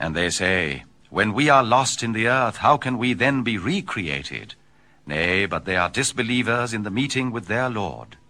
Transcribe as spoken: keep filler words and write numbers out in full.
And they say, when we are lost in the earth, how can we then be recreated? Nay, but they are disbelievers in the meeting with their Lord.